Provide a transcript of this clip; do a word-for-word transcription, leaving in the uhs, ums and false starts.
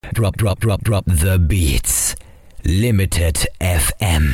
Drop, drop, drop, drop the beats. Limited F M.